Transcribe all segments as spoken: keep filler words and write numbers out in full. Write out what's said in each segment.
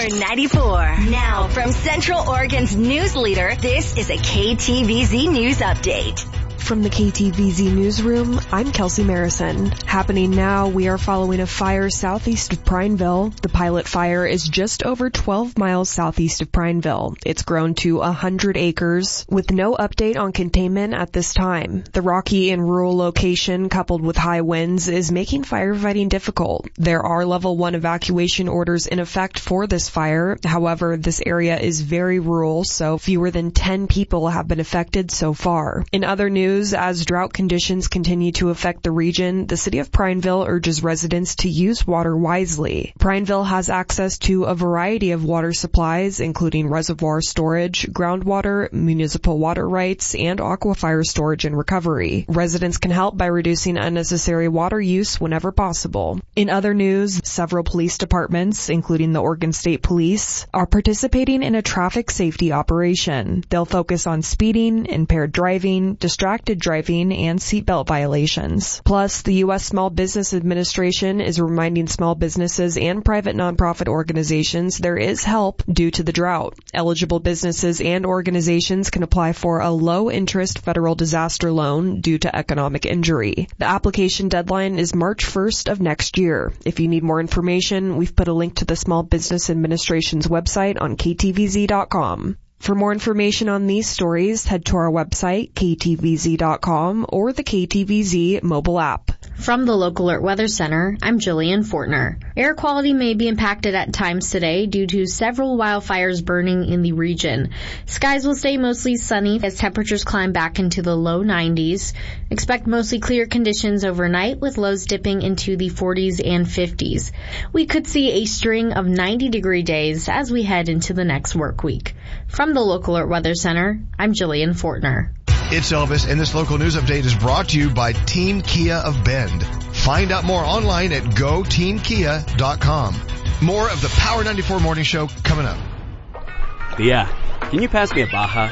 Power ninety-four. Now from Central Oregon's news leader, this is a K T V Z News Update. From the K T V Z newsroom, I'm Kelsey Marison. Happening now, we are following a fire southeast of Prineville. The pilot fire is just over twelve miles southeast of Prineville. It's grown to one hundred acres, with no update on containment at this time. The rocky and rural location, coupled with high winds, is making firefighting difficult. There are level one evacuation orders in effect for this fire. However, this area is very rural, so fewer than ten people have been affected so far. In other news, as drought conditions continue to affect the region, the city of Prineville urges residents to use water wisely. Prineville has access to a variety of water supplies, including reservoir storage, groundwater, municipal water rights, and aquifer storage and recovery. Residents can help by reducing unnecessary water use whenever possible. In other news, several police departments, including the Oregon State Police, are participating in a traffic safety operation. They'll focus on speeding, impaired driving, distracted driving, and seatbelt violations. Plus, the U S Small Business Administration is reminding small businesses and private nonprofit organizations there is help due to the drought. Eligible businesses and organizations can apply for a low-interest federal disaster loan due to economic injury. The application deadline is March first of next year. If you need more information, we've put a link to the Small Business Administration's website on K T V Z dot com. For more information on these stories, head to our website, K T V Z dot com, or the K T V Z mobile app. From the Local Alert Weather Center, I'm Jillian Fortner. Air quality may be impacted at times today due to several wildfires burning in the region. Skies will stay mostly sunny as temperatures climb back into the low nineties. Expect mostly clear conditions overnight with lows dipping into the forties and fifties. We could see a string of ninety degree days as we head into the next work week. From the Local Alert Weather Center, I'm Jillian Fortner. It's Elvis, and this local news update is brought to you by Team Kia of Bend. Find out more online at go team kia dot com. More of the Power ninety-four Morning Show coming up. Yeah, can you pass me a Baja?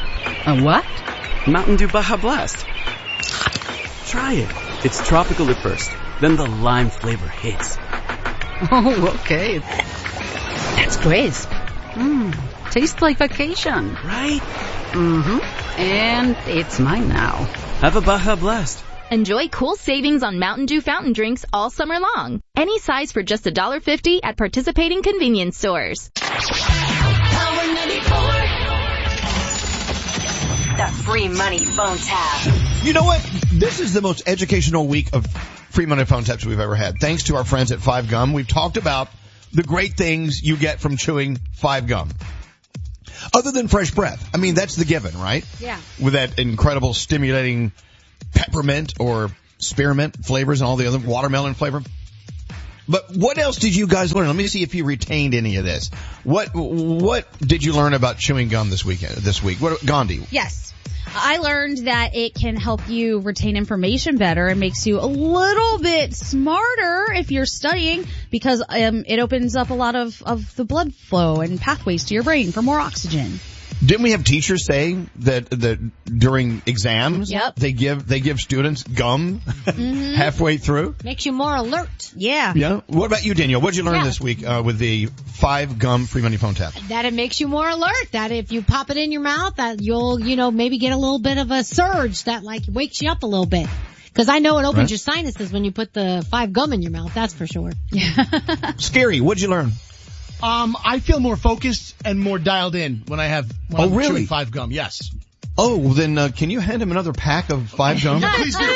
A what? Mountain Dew Baja Blast. Try it. It's tropical at first, then the lime flavor hits. Oh, okay. That's crisp. Mmm, tastes like vacation. Right? Mm-hmm. And it's mine now. Have a Baja Blast. Enjoy cool savings on Mountain Dew fountain drinks all summer long. Any size for just one dollar fifty at participating convenience stores. Power ninety-four. The free money phone tap. You know what? This is the most educational week of free money phone taps we've ever had. Thanks to our friends at Five Gum. We've talked about the great things you get from chewing Five Gum. Other than fresh breath. I mean, that's the given, right? Yeah. With that incredible stimulating peppermint or spearmint flavors and all the other watermelon flavor. But what else did you guys learn? Let me see if you retained any of this. What what did you learn about chewing gum this weekend? This week, what, Gandhi? Yes. I learned that it can help you retain information better and makes you a little bit smarter if you're studying because um, it opens up a lot of, of the blood flow and pathways to your brain for more oxygen. Didn't we have teachers say that that during exams Yep. they give they give students gum Mm-hmm. halfway through? Makes you more alert. Yeah. Yeah. What about you, Danielle? What did you learn Yeah. this week uh, with the Five Gum free money phone tap? That it makes you more alert. That if you pop it in your mouth, that you'll, you know, maybe get a little bit of a surge that like wakes you up a little bit. Cause I know it opens Right. your sinuses when you put the Five Gum in your mouth. That's for sure. Scary. What did you learn? Um, I feel more focused and more dialed in when I have when Oh, I'm really? chewing Five Gum. Yes. Oh, well then uh, can you hand him another pack of Five Gum? Please do.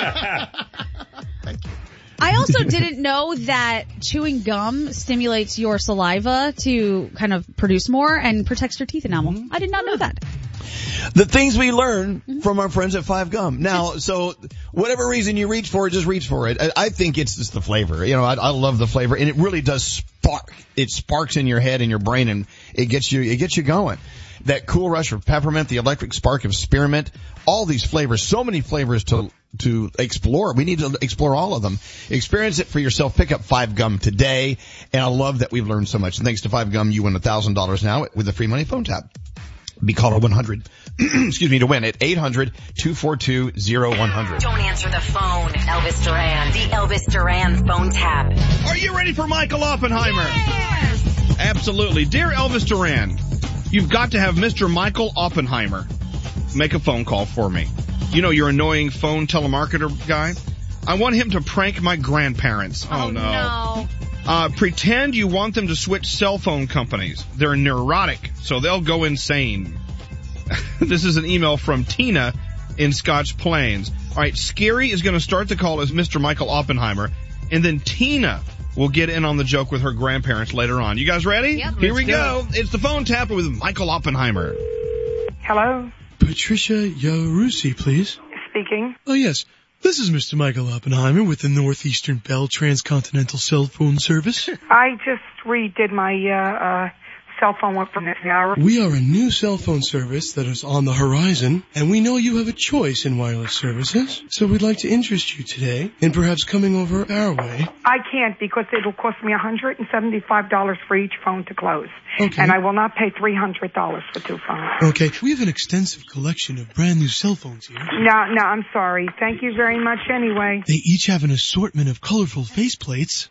I also didn't know that chewing gum stimulates your saliva to kind of produce more and protects your teeth enamel. I did not know that. The things we learn from our friends at Five Gum. Now, so whatever reason you reach for it, just reach for it. I, I think it's just the flavor. You know, I, I love the flavor, and it really does spark. It sparks in your head and your brain, and it gets you, it gets you going. That cool rush of peppermint, the electric spark of spearmint, all these flavors, so many flavors to to explore. We need to explore all of them. Experience it for yourself. Pick up Five Gum today, and I love that we've learned so much. And thanks to Five Gum, you win one thousand dollars now with a free money phone tap. Be caller one hundred, excuse me, to win at eight hundred, two four two, oh one hundred. Don't answer the phone. Elvis Duran. The Elvis Duran phone tap. Are you ready for Michael Oppenheimer? Yes. Absolutely. Dear Elvis Duran, you've got to have Mister Michael Oppenheimer make a phone call for me. You know, your annoying phone telemarketer guy. I want him to prank my grandparents. Oh, Oh, no. no. Uh, pretend you want them to switch cell phone companies. They're neurotic, so they'll go insane. This is an email from Tina in Scotch Plains. All right, Scary is going to start the call as Mister Michael Oppenheimer, and then Tina will get in on the joke with her grandparents later on. You guys ready? Yep. Here we Let's go. It's the phone tapper with Michael Oppenheimer. Hello, Patricia Yarusi, please. speaking. Oh, yes. This is Mister Michael Oppenheimer with the Northeastern Bell Transcontinental Cell Phone Service. I just redid my uh, uh, cell phone one from this hour. We are a new cell phone service that is on the horizon, and we know you have a choice in wireless services, so we'd like to interest you today in perhaps coming over our way. I can't because it'll cost me one hundred seventy-five dollars for each phone to close. Okay. And I will not pay three hundred dollars for two phones. Okay, we have an extensive collection of brand new cell phones here. No, no, I'm sorry. Thank you very much anyway. They each have an assortment of colorful faceplates.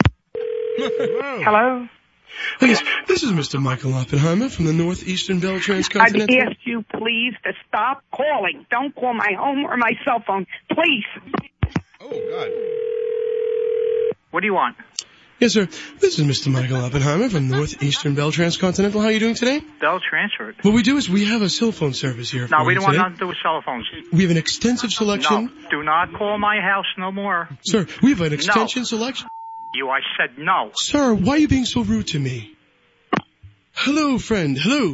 Hello? Oh, yes, this is Mister Michael Oppenheimer from the Northeastern Bell I'd Transcontinental. ask you please to stop calling. Don't call my home or my cell phone. Please. Oh, God. What do you want? Yes, sir. This is Mister Michael Oppenheimer from Northeastern Bell Transcontinental. How are you doing today? Bell transferred. What we do is we have a cell phone service here No, for we you don't want today. nothing to do with cell phones. We have an extensive selection. No, do not call my house no more. Sir, we have an extension No. selection. You, I said no. Sir, why are you being so rude to me? Hello, friend. Hello.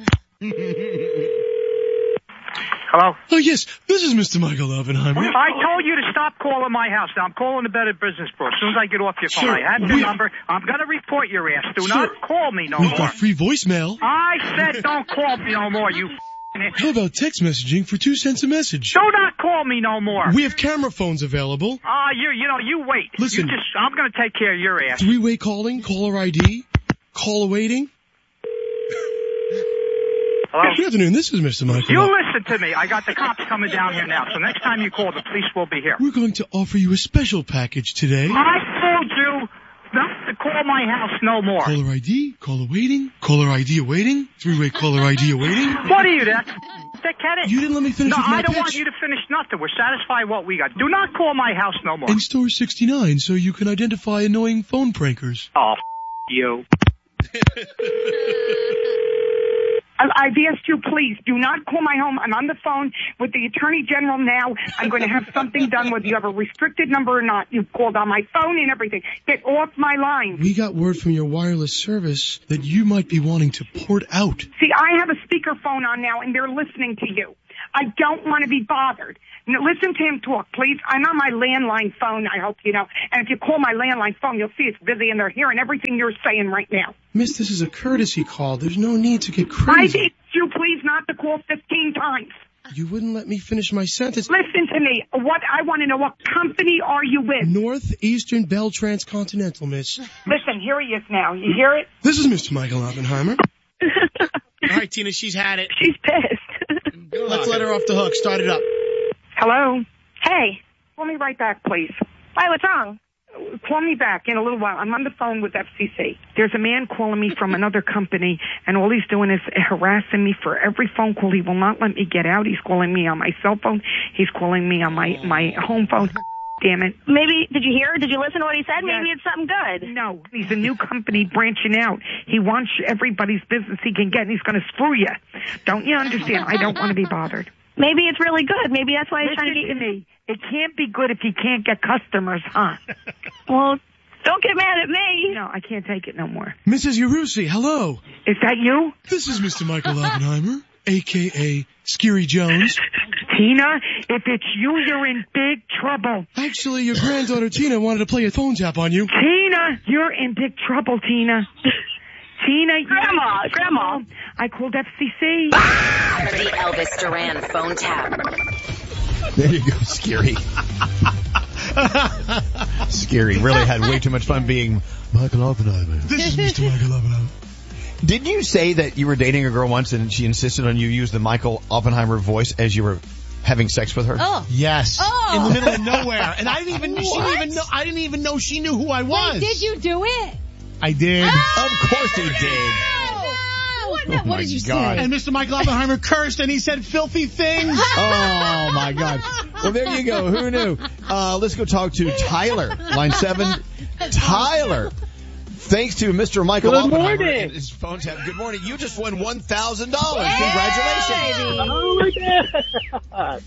Hello? Oh, yes. This is Mister Michael Oppenheimer. I told you to stop calling my house. Now, I'm calling the Better Business Bureau. As soon as I get off your phone, Sure, I have your we- number. I'm going to report your ass. Do Sure. not call me no We've more. got free voicemail. I said don't call me no more, you f***ing How about text messaging for two cents a message? Do not call me no more. We have camera phones available. Ah, you, you know, you wait. Listen. You just, I'm going to take care of your ass. Three-way calling, caller I D, call awaiting. Hello? Good afternoon. This is Mister Michael. You Op- listen to me. I got the cops coming down here now. So next time you call, the police will be here. We're going to offer you a special package today. I told you not to call my house no more. Caller I D, call awaiting, caller I D awaiting, three-way caller I D awaiting. What are you, that dickhead? You didn't let me finish No, with my I don't pitch. want you to finish nothing. We're satisfied what we got. Do not call my house no more. In store sixty-nine, so you can identify annoying phone prankers. Oh, f- you. I- I've asked you, please, do not call my home. I'm on the phone with the Attorney General now. I'm going to have something done, whether you have a restricted number or not. You've called on my phone and everything. Get off my line. We got word from your wireless service that you might be wanting to port out. See, I have a speakerphone on now, and they're listening to you. I don't want to be bothered. Now, listen to him talk, please. I'm on my landline phone, I hope you know. And if you call my landline phone, you'll see it's busy, and they're hearing everything you're saying right now. Miss, this is a courtesy call. There's no need to get I crazy. asked you, please, not to call fifteen times. You wouldn't let me finish my sentence. Listen to me. What I want to know, what company are you with? Northeastern Bell Transcontinental, miss. Listen, here he is now. You hear it? This is Mister Michael Oppenheimer. All right, Tina, she's had it. She's pissed. Let's let her off the hook. Start it up. Hello? Hey. Call me right back, please. Why, what's wrong? Call me back in a little while. I'm on the phone with F C C. There's a man calling me from another company, and all he's doing is harassing me for every phone call. He will not let me get out. He's calling me on my cell phone. He's calling me on my, my home phone. Damn it. Maybe, did you hear? Did you listen to what he said? Yes. Maybe it's something good. No, he's a new company branching out. He wants everybody's business he can get, and he's going to screw you. Don't you understand? I don't want to be bothered. Maybe it's really good. Maybe that's why he's Listen trying to get to me. It can't be good if he can't get customers, huh? Well, don't get mad at me. No, I can't take it no more. Missus Yarusi, hello. Is that you? This is Mister Michael Oppenheimer, a k a. Scary Jones. Tina, if it's you, you're in big trouble. Actually, your granddaughter Tina wanted to play a phone tap on you. Tina, you're in big trouble, Tina. Tina, you Grandma, Grandma. I called F C C. The Elvis Duran phone tap. There you go, Scary. Scary really had way too much fun being Michael Oppenheimer. This is Mister Michael Oppenheimer. Didn't you say that you were dating a girl once and she insisted on you use the Michael Oppenheimer voice as you were having sex with her? Oh. Yes. Oh. In the middle of nowhere. And I didn't even, she didn't even know, I didn't even know she knew who I was. Wait, did you do it? I did. Of course he did. What, Oh what my did you God. say? And Mister Michael Oppenheimer cursed and he said filthy things. Oh my God. Well, there you go. Who knew? Uh, let's go talk to Tyler. Line seven. Tyler. Thanks to Mister Michael Good Oppenheimer morning. and his phone tap. Good morning. You just won one thousand dollars. Congratulations. Oh my God.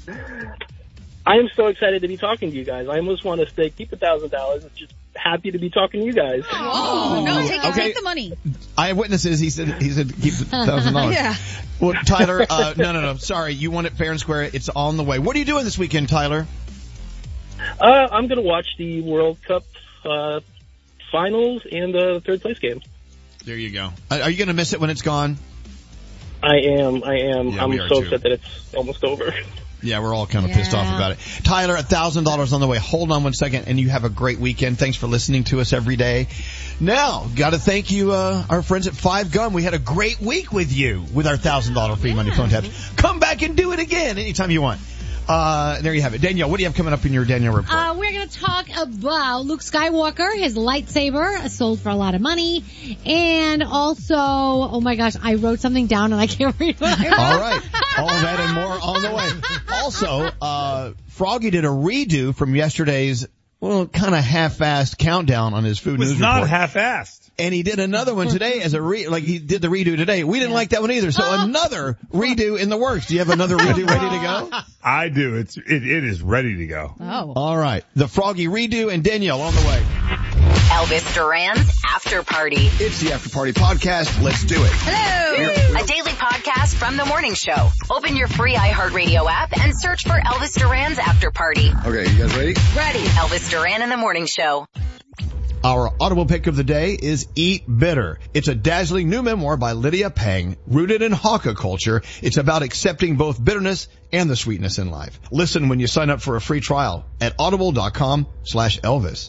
I am so excited to be talking to you guys. I almost want to say keep a thousand dollars. I'm just happy to be talking to you guys. Oh, no, take, it, Okay. take the money. I have witnesses. He said, he said, keep the thousand dollars. Yeah. Well, Tyler, uh, no, no, no. Sorry. You won it fair and square. It's on the way. What are you doing this weekend, Tyler? Uh, I'm going to watch the World Cup uh, finals and the third place game. There you go. Uh, Are you going to miss it when it's gone? I am. I am. Yeah, I'm we are so too. upset that it's almost over. Yeah, we're all kind of pissed off about it. Tyler, one thousand dollars on the way. Hold on one second, and you have a great weekend. Thanks for listening to us every day. Now, got to thank you, uh, our friends at Five Gum. We had a great week with you with our one thousand dollars free money phone tabs. Come back and do it again anytime you want. Uh, there you have it. Danielle, what do you have coming up in your Danielle report? Uh, we're going to talk about Luke Skywalker, his lightsaber, sold for a lot of money. And also, oh my gosh, I wrote something down and I can't read what I wrote. All right. All that and more on the way. Also, uh, Froggy did a redo from yesterday's, well, kind of half-assed countdown on his food It was news not report. half-assed. And he did another one today as a re, like he did the redo today. We didn't like that one either. So another redo in the works. Do you have another redo ready to go? I do. It's it, it is ready to go. Oh. All right. The Froggy redo and Danielle on the way. Elvis Duran's After Party. It's the After Party podcast. Let's do it. Hello. A daily podcast from the morning show. Open your free iHeartRadio app and search for Elvis Duran's After Party. Okay, you guys ready? Ready. Elvis Duran in the morning show. Our audible pick of the day is Eat Bitter. It's a dazzling new memoir by Lydia Pang, rooted in Hakka culture. It's about accepting both bitterness and the sweetness in life. Listen when you sign up for a free trial at audible.com slash Elvis.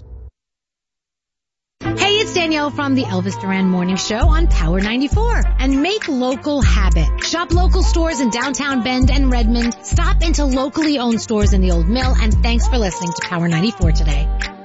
Hey, it's Danielle from the Elvis Duran Morning Show on Power ninety-four. And make local habit. Shop local stores in downtown Bend and Redmond. Stop into locally owned stores in the Old Mill. And thanks for listening to Power ninety-four today.